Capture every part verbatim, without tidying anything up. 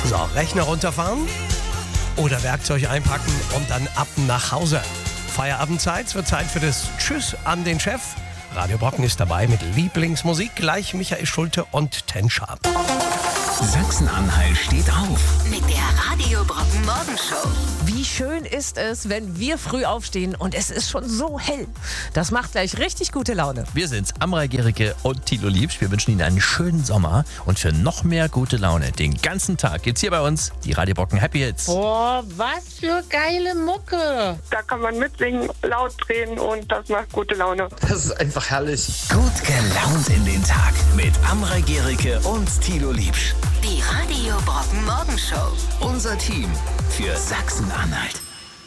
So, Rechner runterfahren oder Werkzeug einpacken und dann ab nach Hause. Feierabendzeit, es wird Zeit für das Tschüss an den Chef. Radio Brocken ist dabei mit Lieblingsmusik, gleich Michael Schulte und Ten Sharp. Sachsen-Anhalt steht auf. Mit der Radio Brocken Morgenshow. Wie schön ist es, wenn wir früh aufstehen und es ist schon so hell. Das macht gleich richtig gute Laune. Wir sind's, Amrei Gericke und Thilo Liebsch. Wir wünschen Ihnen einen schönen Sommer und für noch mehr gute Laune den ganzen Tag gibt's hier bei uns die Radio Brocken Happy Hits. Boah, was für geile Mucke. Da kann man mitsingen, laut drehen und das macht gute Laune. Das ist einfach herrlich. Gut gelaunt in den Tag mit Amrei Gericke und Thilo Liebsch. Die Radio Brocken Morgenshow. Unser Team für Sachsen-Anhalt.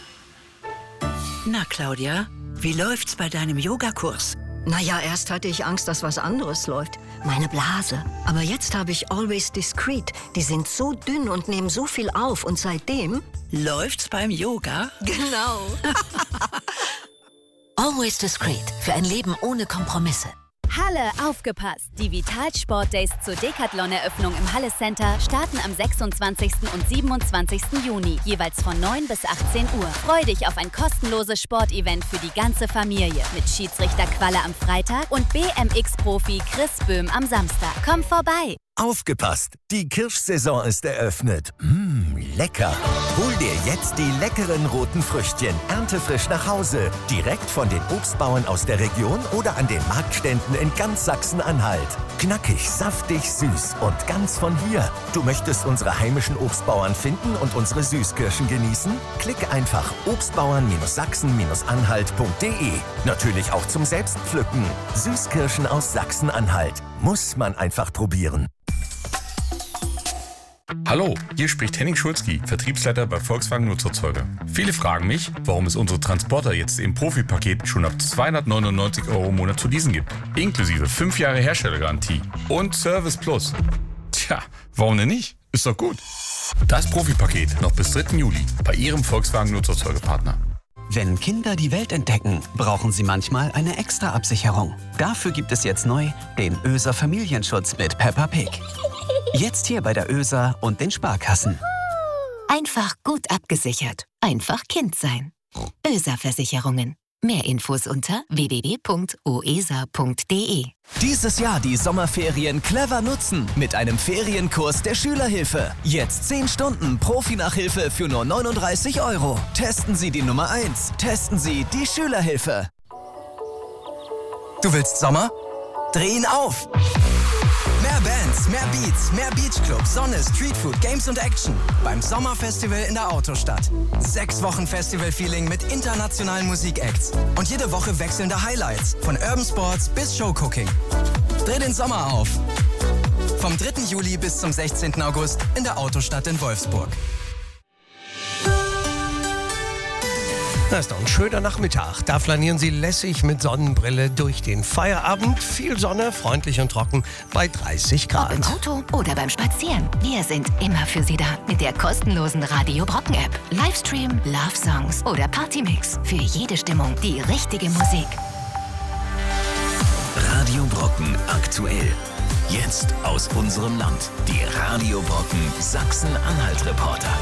Na, Claudia, wie läuft's bei deinem Yogakurs? Naja, erst hatte ich Angst, dass was anderes läuft. Meine Blase. Aber jetzt habe ich Always Discreet. Die sind so dünn und nehmen so viel auf. Und seitdem... Läuft's beim Yoga? Genau. Always Discreet. Für ein Leben ohne Kompromisse. Halle, aufgepasst! Die Vitalsport Days zur Decathlon-Eröffnung im Halle Center starten am sechsundzwanzigsten und siebenundzwanzigsten Juni, jeweils von neun bis achtzehn Uhr. Freu dich auf ein kostenloses Sportevent für die ganze Familie mit Schiedsrichter Qualle am Freitag und B M X-Profi Chris Böhm am Samstag. Komm vorbei! Aufgepasst! Die Kirschsaison ist eröffnet. Mmh, lecker! Hol dir jetzt die leckeren roten Früchtchen erntefrisch nach Hause. Direkt von den Obstbauern aus der Region oder an den Marktständen in ganz Sachsen-Anhalt. Knackig, saftig, süß und ganz von hier. Du möchtest unsere heimischen Obstbauern finden und unsere Süßkirschen genießen? Klick einfach obstbauern Sachsen Anhalt punkt de. Natürlich auch zum Selbstpflücken. Süßkirschen aus Sachsen-Anhalt. Muss man einfach probieren. Hallo, hier spricht Henning Schulzki, Vertriebsleiter bei Volkswagen Nutzerzeuger. Viele fragen mich, warum es unsere Transporter jetzt im Profipaket schon ab zweihundertneunundneunzig Euro im Monat zu leasen gibt. Inklusive fünf Jahre Herstellergarantie und Service Plus. Tja, warum denn nicht? Ist doch gut. Das Profipaket noch bis dritten Juli bei Ihrem Volkswagen Nutzerzeugerpartner. Wenn Kinder die Welt entdecken, brauchen sie manchmal eine extra Absicherung. Dafür gibt es jetzt neu den Öser Familienschutz mit Peppa Pig. Jetzt hier bei der Öser und den Sparkassen. Einfach gut abgesichert. Einfach Kind sein. Öser Versicherungen. Mehr Infos unter w w w punkt o e s a punkt d e. Dieses Jahr die Sommerferien clever nutzen mit einem Ferienkurs der Schülerhilfe. Jetzt zehn Stunden Profi-Nachhilfe für nur neununddreißig Euro. Testen Sie die Nummer eins. Testen Sie die Schülerhilfe. Du willst Sommer? Dreh ihn auf! Mehr Bands, mehr Beats, mehr Beachclub, Sonne, Streetfood, Games und Action beim Sommerfestival in der Autostadt. Sechs Wochen Festival-Feeling mit internationalen Musikacts und jede Woche wechselnde Highlights von Urban Sports bis Showcooking. Dreh den Sommer auf! Vom dritten Juli bis zum sechzehnten August in der Autostadt in Wolfsburg. Das ist doch ein schöner Nachmittag. Da flanieren Sie lässig mit Sonnenbrille durch den Feierabend. Viel Sonne, freundlich und trocken bei dreißig Grad. Ob im Auto oder beim Spazieren. Wir sind immer für Sie da mit der kostenlosen Radio Brocken App. Livestream, Love Songs oder Partymix. Für jede Stimmung die richtige Musik. Radio Brocken aktuell. Jetzt aus unserem Land. Die Radio Brocken Sachsen-Anhalt-Reporter.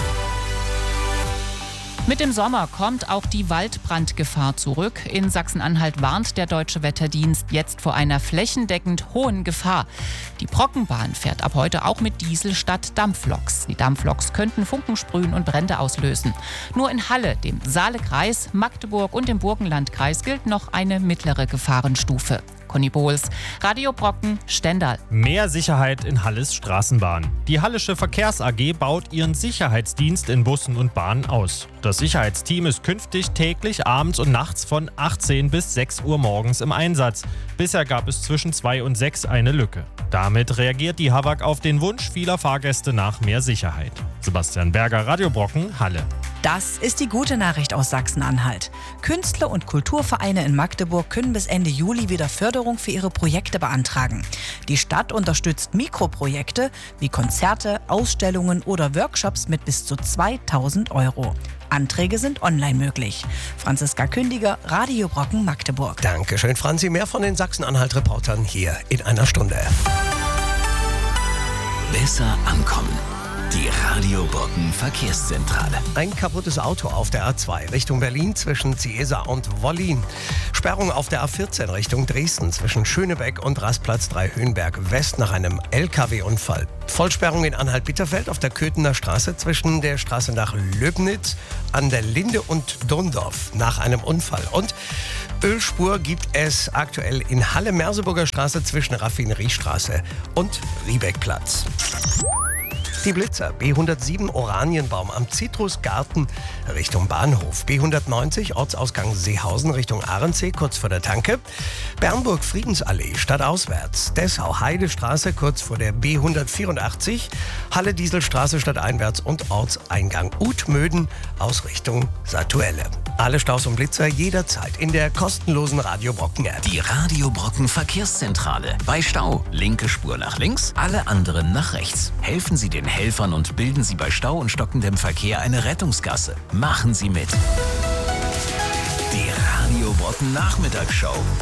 Mit dem Sommer kommt auch die Waldbrandgefahr zurück. In Sachsen-Anhalt warnt der Deutsche Wetterdienst jetzt vor einer flächendeckend hohen Gefahr. Die Brockenbahn fährt ab heute auch mit Diesel statt Dampfloks. Die Dampfloks könnten Funken sprühen und Brände auslösen. Nur in Halle, dem Saalekreis, Magdeburg und dem Burgenlandkreis gilt noch eine mittlere Gefahrenstufe. Conny Bohls, Radio Brocken, Stendal. Mehr Sicherheit in Halles Straßenbahn. Die Hallische Verkehrs A G baut ihren Sicherheitsdienst in Bussen und Bahnen aus. Das Sicherheitsteam ist künftig täglich abends und nachts von achtzehn bis sechs Uhr morgens im Einsatz. Bisher gab es zwischen zwei und sechs eine Lücke. Damit reagiert die Havag auf den Wunsch vieler Fahrgäste nach mehr Sicherheit. Sebastian Berger, Radio Brocken, Halle. Das ist die gute Nachricht aus Sachsen-Anhalt. Künstler und Kulturvereine in Magdeburg können bis Ende Juli wieder Förderung für ihre Projekte beantragen. Die Stadt unterstützt Mikroprojekte wie Konzerte, Ausstellungen oder Workshops mit bis zu zweitausend Euro. Anträge sind online möglich. Franziska Kündiger, Radio Brocken, Magdeburg. Dankeschön, Franzi. Mehr von den Sachsen-Anhalt-Reportern hier in einer Stunde. Besser ankommen. Die Radio Brocken Verkehrszentrale. Ein kaputtes Auto auf der A zwei Richtung Berlin zwischen Ciesa und Wollin. Sperrung auf der A vierzehn Richtung Dresden zwischen Schönebeck und Rastplatz drei Höhenberg West nach einem L K W-Unfall. Vollsperrung in Anhalt-Bitterfeld auf der Köthener Straße zwischen der Straße nach Löbnitz an der Linde und Dundorf nach einem Unfall. Und Ölspur gibt es aktuell in Halle-Merseburger Straße zwischen Raffineriestraße und Riebeckplatz. Die Blitzer, B hundertsieben Oranienbaum am Zitrusgarten Richtung Bahnhof, B hundertneunzig Ortsausgang Seehausen Richtung Ahrensee kurz vor der Tanke, Bernburg Friedensallee stadtauswärts, Dessau Heidestraße kurz vor der B hundertvierundachtzig, Halle Dieselstraße stadteinwärts und Ortseingang Utmöden aus Richtung Satuelle. Alle Staus und Blitzer jederzeit in der kostenlosen Radio Brocken App. Die Radio Brocken Verkehrszentrale. Bei Stau linke Spur nach links, alle anderen nach rechts. Helfen Sie den Helfern und bilden Sie bei Stau und stockendem Verkehr eine Rettungsgasse. Machen Sie mit. Die Radio Brocken Nachmittagsshow.